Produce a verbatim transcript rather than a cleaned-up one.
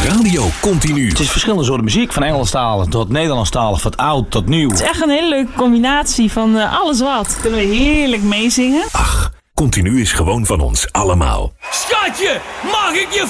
Radio Continu. Het is verschillende soorten muziek, van Engelstalig tot Nederlandstalig, van oud tot nieuw. Het is echt een hele leuke combinatie van uh, alles wat. Kunnen we heerlijk meezingen. Ach, Continu is gewoon van ons allemaal. Schatje, mag ik je